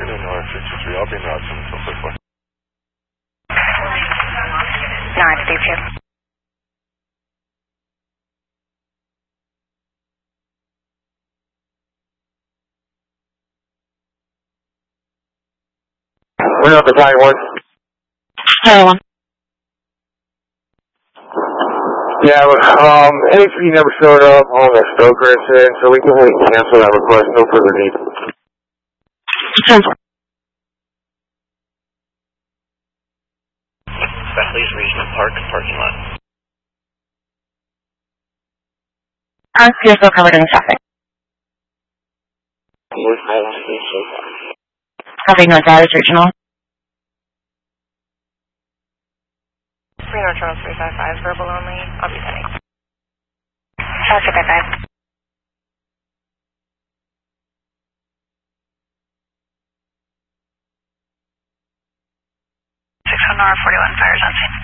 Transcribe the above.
Reno North 623, I'll be in route 7444. No, it's Steve here. Reno Battalion 1. Hello. Yeah, AFE never showed up on the Stoker incident, so we can wait and cancel that request, no further need. Cancel. Bentley's Regional Park parking lot. You're still covered in traffic. Copy North Dallas Regional. Reno Charles 355, verbal only. I'll be sending. Charles 355. 6 on 41, fires on scene.